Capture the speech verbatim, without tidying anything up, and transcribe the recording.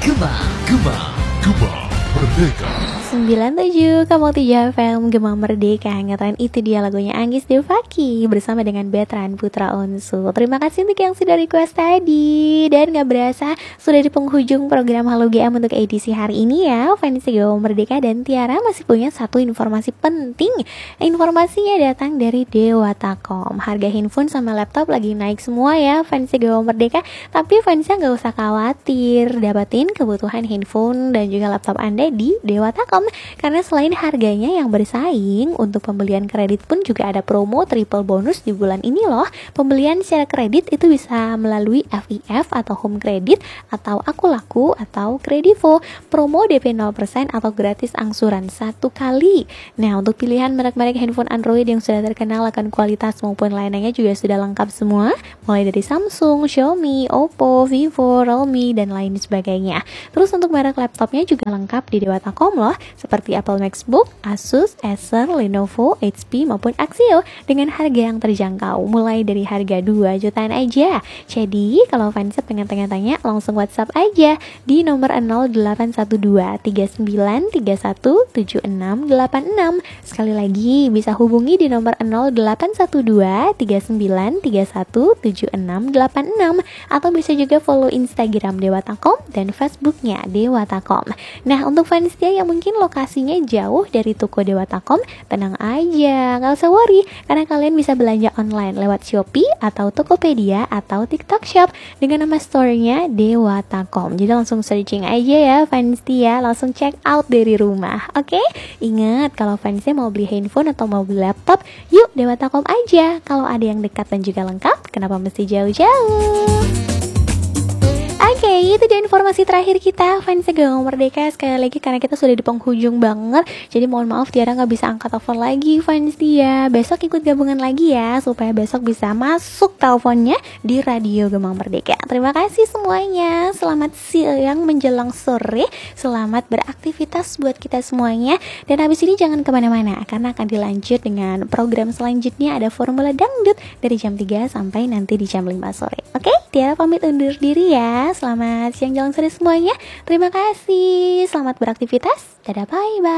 Gema, Gema, Gema Merdeka. sembilan puluh tujuh koma tujuh F M Gema Merdeka. Ngatakan itu dia lagunya Anggis Devaki bersama dengan Betran Putra Onsu. Terima kasih untuk yang sudah request tadi. Dan gak berasa sudah di penghujung program Halo G M untuk edisi hari ini ya. Fans Gema Merdeka dan Tiara masih punya satu informasi penting. Informasinya datang dari Dewatakom. Harga handphone sama laptop lagi naik semua ya fans Gema Merdeka. Tapi fansnya gak usah khawatir, dapatin kebutuhan handphone dan juga laptop Anda di Dewatakom. Karena selain harganya yang bersaing, untuk pembelian kredit pun juga ada promo triple bonus di bulan ini loh. Pembelian secara kredit itu bisa melalui F I F atau home credit atau Aku Laku atau Kredivo. Promo D P nol persen atau gratis angsuran satu kali. Nah, untuk pilihan merek-merek handphone Android yang sudah terkenal akan kualitas maupun layanannya juga sudah lengkap semua. Mulai dari Samsung, Xiaomi, Oppo, Vivo, Realme, dan lain sebagainya. Terus untuk merek laptopnya juga lengkap di Dewatakom loh, seperti Apple MacBook, Asus, Acer, Lenovo, H P maupun Axio dengan harga yang terjangkau mulai dari harga dua jutaan aja. Jadi kalau fansnya pengen tanya-tanya langsung WhatsApp aja di nomor nol delapan satu dua tiga sembilan tiga satu tujuh enam delapan enam. Sekali lagi bisa hubungi di nomor nol delapan satu dua tiga sembilan tiga satu tujuh enam delapan enam atau bisa juga follow Instagram Dewatakom dan Facebooknya Dewatakom. Nah, untuk fansnya yang mungkin lokasinya jauh dari toko Dewatakom, tenang aja, gak usah worry, karena kalian bisa belanja online lewat Shopee atau Tokopedia atau TikTok Shop dengan nama store-nya Dewatakom. Jadi langsung searching aja ya fansnya, langsung check out dari rumah. Oke, okay? Ingat kalau fansnya mau beli handphone atau mau beli laptop, yuk Dewatakom aja. Kalau ada yang dekat dan juga lengkap, kenapa mesti jauh-jauh? Oke, okay, itu dia informasi terakhir kita fans Gema Merdeka. Sekali lagi karena kita sudah di penghujung banget, jadi mohon maaf Tiara gak bisa angkat telepon lagi fans dia. Besok ikut gabungan lagi ya, supaya besok bisa masuk teleponnya di Radio Gema Merdeka. Terima kasih semuanya. Selamat siang menjelang sore. Selamat beraktivitas buat kita semuanya. Dan habis ini jangan kemana-mana, karena akan dilanjut dengan program selanjutnya. Ada Formula Dangdut dari jam tiga sampai nanti di jam lima sore. Oke, okay? Tiara pamit undur diri ya. Selamat siang jalan sore semuanya. Terima kasih. Selamat beraktivitas. Dadah, bye bye.